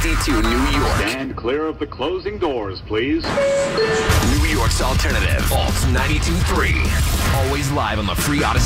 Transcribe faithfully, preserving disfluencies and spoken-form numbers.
fifty-two New York. Stand clear of the closing doors, please. New York's alternative. Alt ninety-two point three. Always live on the free Odyssey.